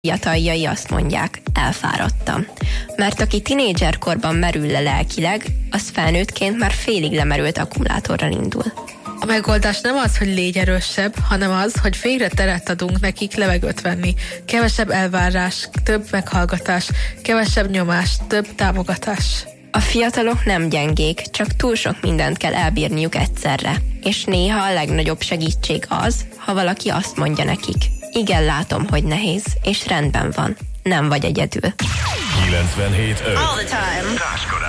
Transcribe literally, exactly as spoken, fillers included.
Fiataljai azt mondják, elfáradtam. Mert aki tinédzserkorban merül le lelkileg, az felnőttként már félig lemerült akkumulátorral indul. A megoldás nem az, hogy légy erősebb, hanem az, hogy végre teret adunk nekik levegőt venni. Kevesebb elvárás, több meghallgatás, kevesebb nyomás, több támogatás. A fiatalok nem gyengék, csak túl sok mindent kell elbírniuk egyszerre. És néha a legnagyobb segítség az, ha valaki azt mondja nekik. Igen, látom, hogy nehéz, és rendben van. Nem vagy egyedül. kilencvenhét öt. All the time.